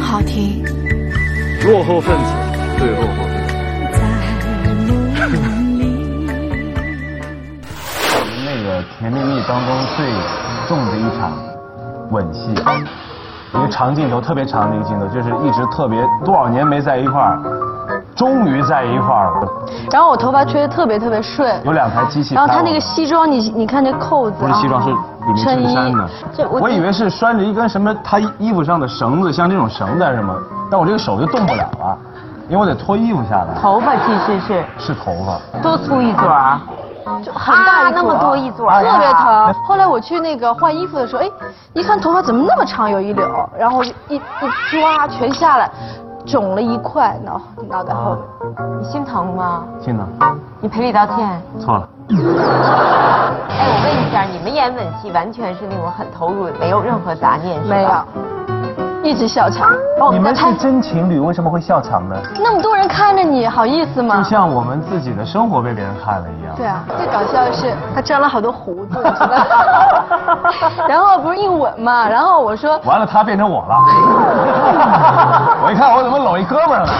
好听。 落后分子最落后。 那个《甜蜜蜜》当中最重的一场吻戏，一个长镜头，特别长的一个镜头，就是一直特别多少年没在一块儿，终于在一块儿了。 然后我头发吹得特别顺， 有2台机器。 然后他那个西装，你看这扣子， 不是西装，是里面衬衫的。我以为是拴着一根什么他衣服上的绳子，像这种绳子还是什么，但我这个手就动不了了，因为我得脱衣服下来。 头发其实是头发， 多粗一撮啊！ 就很大一撮， 那么多一撮， 特别疼。后来我去那个换衣服的时候，哎，一看头发怎么那么长，有一绺，然后一抓全下来，肿了一块脑袋后面。 你心疼吗？ 心疼。 你赔礼道歉。 错了。 哎，我问一下，你们演吻戏完全是那种很投入，没有任何杂念是吧？ 没有。一直笑场。 你们是真情侣，为什么会笑场呢？ 那么多人看着你，好意思吗？ 就像我们自己的生活被别人看了一样。 对啊，最搞笑的是他粘了好多胡子，是吧？然后不是硬吻嘛，然后我说完了，他变成我了。我一看，我怎么搂一哥们儿呢？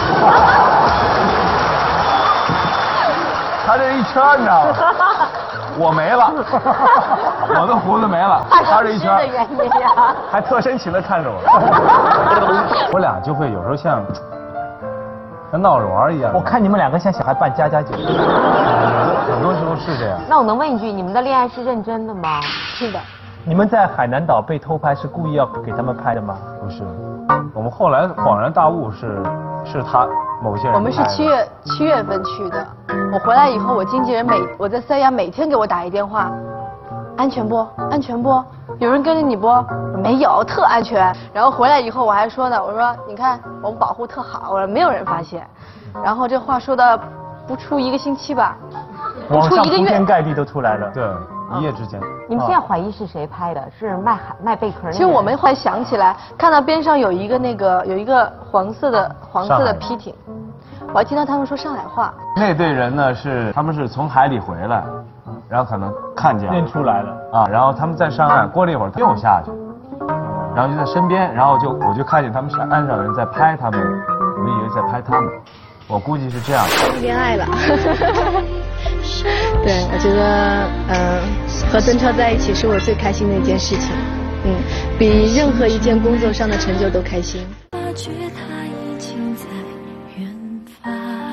他这一圈你知道吗？我没了，我的胡子没了，他这一圈，还特深情的看着我。我俩就会有时候像闹着玩一样。 我看你们2个像小孩扮家家酒， 很多时候是这样。 那我能问一句，你们的恋爱是认真的吗？ 是的。 你们在海南岛被偷拍是故意要给他们拍的吗？ 不是，我们后来恍然大悟是他某些人。 我们是7月份去的，我回来以后，我经纪人我在三亚每天给我打一电话，安全不？安全不？有人跟着你不？没有，特安全。然后回来以后我还说呢，我说你看我们保护特好，我说没有人发现。然后这话说到不出1个星期吧， 网上铺天盖地都出来了。 对。一夜之间， 你们现在怀疑是谁拍的？是卖贝壳？ 其实我们后来想起来，看到边上有一个黄色的皮艇，我还听到他们说上海话。 那队人呢他们是从海里回来，然后可能看见认出来了啊，然后他们再上岸，过了一会儿又下去，然后就在身边，然后我就看见他们岸上的人在拍他们，我以为在拍他们，我估计是这样。 恋爱了。对，我觉得和邓超在一起是我最开心的一件事情，比任何一件工作上的成就都开心。发觉他已经在远方。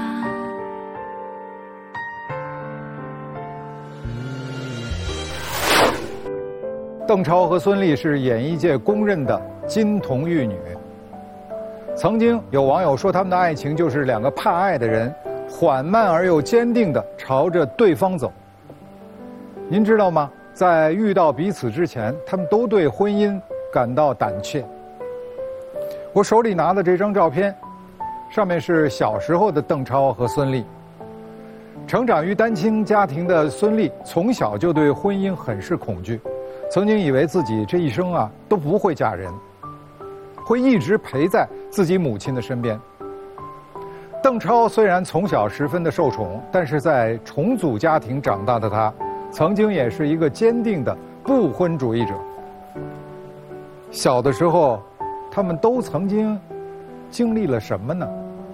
邓超和孙俪是演艺界公认的金童玉女。曾经有网友说，他们的爱情就是2个怕爱的人缓慢而又坚定地朝着对方走。您知道吗？在遇到彼此之前，他们都对婚姻感到胆怯。我手里拿的这张照片，上面是小时候的邓超和孙俪。成长于单亲家庭的孙俪，从小就对婚姻很是恐惧，曾经以为自己这一生都不会嫁人，会一直陪在自己母亲的身边。邓超虽然从小十分的受宠，但是在重组家庭长大的他，曾经也是一个坚定的不婚主义者。小的时候，他们都曾经经历了什么呢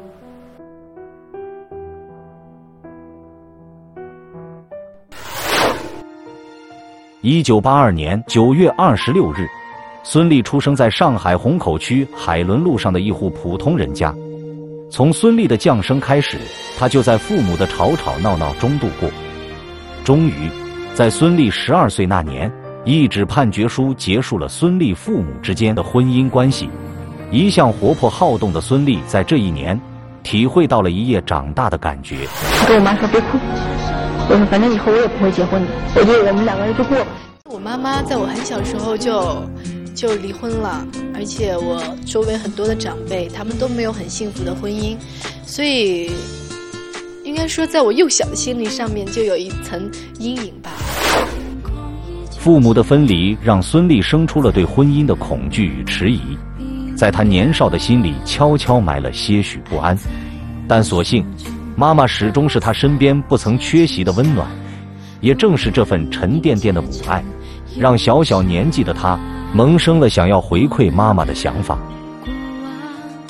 ？1982年9月26日，孙俪出生在上海虹口区海伦路上的一户普通人家。从孙俪的降生开始，她就在父母的吵吵闹闹中度过。终于，在孙俪12岁那年，一纸判决书结束了孙俪父母之间的婚姻关系。一向活泼好动的孙俪在这一年，体会到了一夜长大的感觉。 我跟我妈说别哭，我说反正以后我也不会结婚的，我觉得我们2个人就过吧。 我妈妈在我很小的时候就离婚了，而且我周围很多的长辈他们都没有很幸福的婚姻，所以应该说在我幼小的心灵上面就有一层阴影吧。 父母的分离让孙俪生出了对婚姻的恐惧与迟疑，在她年少的心里悄悄埋了些许不安。但所幸妈妈始终是她身边不曾缺席的温暖，也正是这份沉甸甸的母爱，让小小年纪的她萌生了想要回馈妈妈的想法。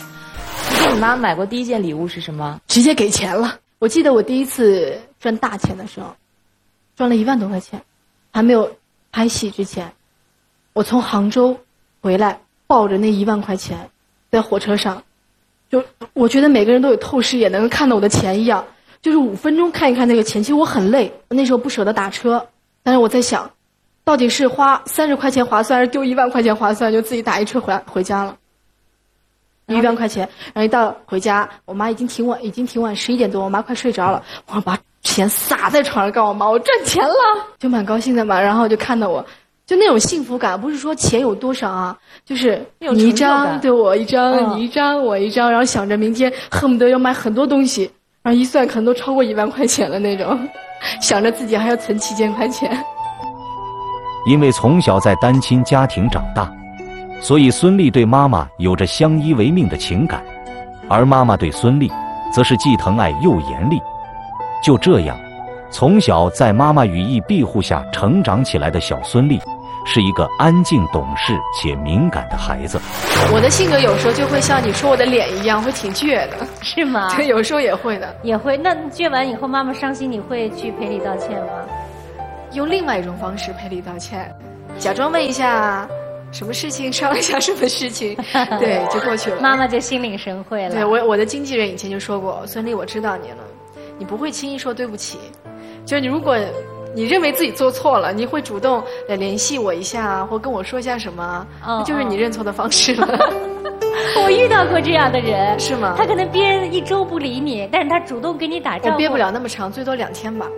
你妈买过第一件礼物是什么？ 直接给钱了。我记得我第一次赚大钱的时候，赚了1万多块钱，还没有拍戏之前，我从杭州回来，抱着那1万块钱，在火车上，就我觉得每个人都有透视眼，能够看到我的钱一样，就是5分钟看一看那个钱。其实我很累，那时候不舍得打车，但是我在想，到底是花30块钱划算，还是丢1万块钱划算？就自己打一车回家了。1万块钱，然后一到回家，我妈已经挺晚，11点多，我妈快睡着了，我把钱撒在床上，告诉我妈我赚钱了，就蛮高兴的嘛。然后就看到我，就那种幸福感，不是说钱有多少啊，就是你一张对我一张，你一张我一张，然后想着明天恨不得要买很多东西，然后一算可能都超过1万块钱了那种，想着自己还要存几千块钱。 因为从小在单亲家庭长大，所以孙俪对妈妈有着相依为命的情感，而妈妈对孙俪则是既疼爱又严厉。就这样，从小在妈妈羽翼庇护下成长起来的小孙俪，是一个安静懂事且敏感的孩子。 我的性格有时候就会像你说我的脸一样，会挺倔的。 是吗？ 对，有时候也会的。 也会。那倔完以后，妈妈伤心，你会去赔礼道歉吗？ 用另外一种方式赔礼道歉，假装问一下什么事情，商量一下什么事情，对，就过去了。 妈妈就心领神会了。 对，我的经纪人以前就说过，孙俪，我知道你了，你不会轻易说对不起，就是你如果你认为自己做错了，你会主动联系我一下，或跟我说一下什么，那就是你认错的方式了。 我遇到过这样的人。 是吗？ 他可能憋1周不理你，但是他主动给你打招呼。 我憋不了那么长，最多2天吧。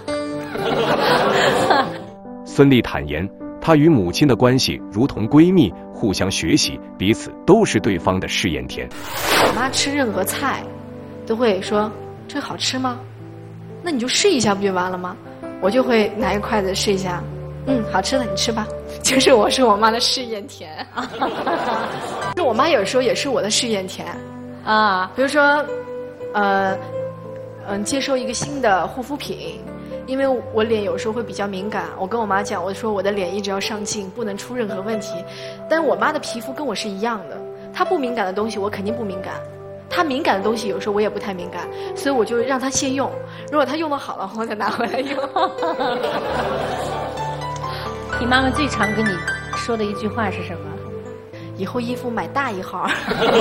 孙俪坦言，她与母亲的关系如同闺蜜，互相学习，彼此都是对方的试验田。 我妈吃任何菜都会说这个好吃吗？那你就试一下不就完了吗？我就会拿一个筷子试一下，好吃的你吃吧。就是我是我妈的试验田。就我妈有时候也是我的试验田啊。比如说接受一个新的护肤品，因为我脸有时候会比较敏感，我跟我妈讲，我说我的脸一直要上镜，不能出任何问题。但是我妈的皮肤跟我是一样的，她不敏感的东西我肯定不敏感，她敏感的东西有时候我也不太敏感，所以我就让她先用，如果她用得好了，我再拿回来用。 你妈妈最常跟你说的一句话是什么？ 以后衣服买大1号。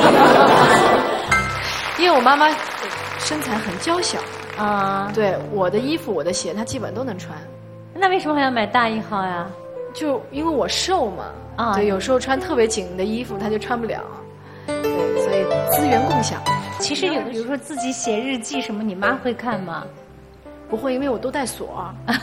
因为我妈妈身材很娇小啊，对，我的衣服我的鞋她基本都能穿。 那为什么还要买大1号呀？ 就因为我瘦嘛，啊，对，有时候穿特别紧的衣服她就穿不了，对，所以资源共享。 其实有的，比如说自己写日记什么，你妈会看吗？ 不会，因为我都带锁。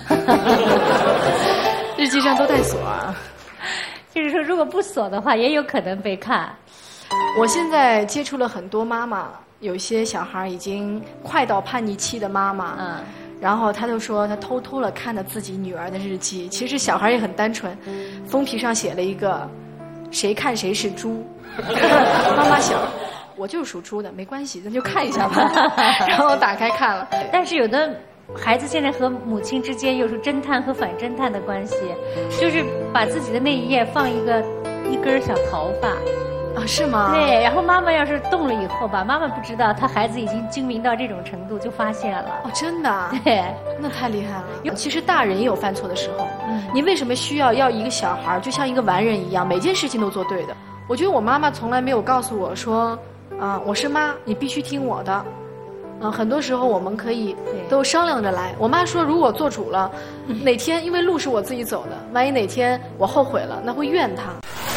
日记上都带锁。 就是说，如果不锁的话，也有可能被看。 我现在接触了很多妈妈，有些小孩已经快到叛逆期的妈妈，然后他就说他偷偷地看了自己女儿的日记。其实小孩也很单纯，封皮上写了一个“谁看谁是猪”。妈妈想，我就是属猪的，没关系，咱就看一下吧。然后我打开看了， 但是有的孩子现在和母亲之间有时候侦探和反侦探的关系，就是把自己的那一页放一根小头发。 啊，是吗？ 对，然后妈妈要是动了以后吧，妈妈不知道，她孩子已经精明到这种程度，就发现了。 哦，真的？ 对， 那太厉害了。其实大人也有犯错的时候，你为什么需要一个小孩就像一个完人一样，每件事情都做对的？我觉得我妈妈从来没有告诉我说，我是妈，你必须听我的。很多时候我们可以都商量着来。我妈说，如果做主了，哪天因为路是我自己走的，万一哪天我后悔了，那会怨她。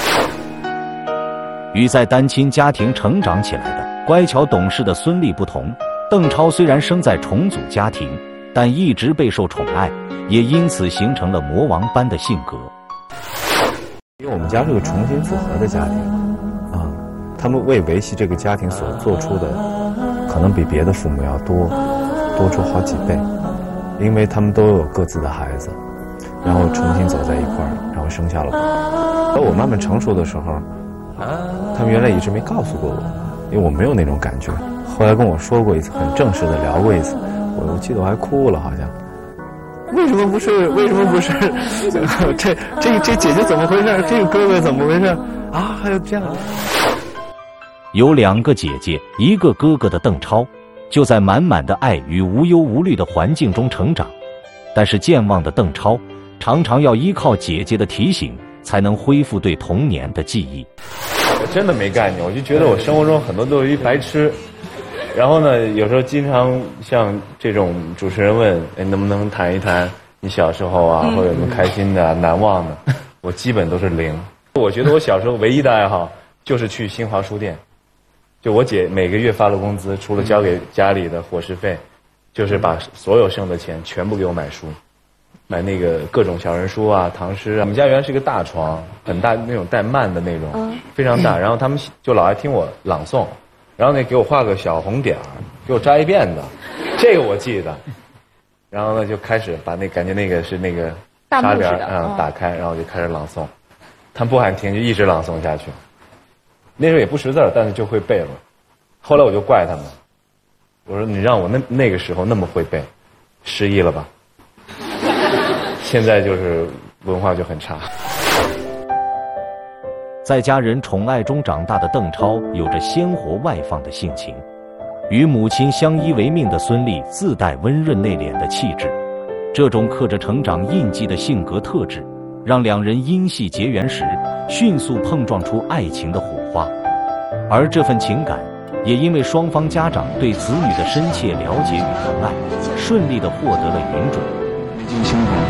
与在单亲家庭成长起来的乖巧懂事的孙俪不同，邓超虽然生在重组家庭，但一直备受宠爱，也因此形成了魔王般的性格。 因为我们家是个重新组合的家庭啊，他们为维系这个家庭所做出的，可能比别的父母要多出好几倍，因为他们都有各自的孩子，然后重新走在一块儿，然后生下了我。等我慢慢成熟的时候，他们原来一直没告诉过我，因为我没有那种感觉。后来跟我说过一次，很正式的聊过一次，我记得我还哭了，好像。为什么不是？为什么不是？这姐姐怎么回事？这个哥哥怎么回事？啊，还有这样的。 有2个姐姐1个哥哥的邓超，就在满满的爱与无忧无虑的环境中成长。但是健忘的邓超常常要依靠姐姐的提醒，才能恢复对童年的记忆。 我真的没概念，我就觉得我生活中很多都是一白痴。然后呢，有时候经常像这种主持人问，哎，能不能谈一谈你小时候啊，或者有什么开心的、难忘的，我基本都是0。我觉得我小时候唯一的爱好就是去新华书店。就我姐每个月发了工资，除了交给家里的伙食费，就是把所有剩的钱全部给我买书，买那个各种小人书啊、唐诗啊。我们家原来是个大床，很大那种带幔的那种，非常大。然后他们就老爱听我朗诵，然后呢给我画个小红点儿，给我扎一辫子，这个我记得。然后呢就开始把感觉那个是那个插帘打开，然后就开始朗诵。他们不喊停，就一直朗诵下去。那时候也不识字儿，但是就会背了。后来我就怪他们，我说你让我那个时候那么会背，失忆了吧？现在就是文化就很差。 在家人宠爱中长大的邓超，有着鲜活外放的性情。与母亲相依为命的孙俪自带温润内敛的气质，这种刻着成长印记的性格特质，让2人因戏结缘时迅速碰撞出爱情的火花。而这份情感也因为双方家长对子女的深切了解与疼爱，顺利地获得了允准。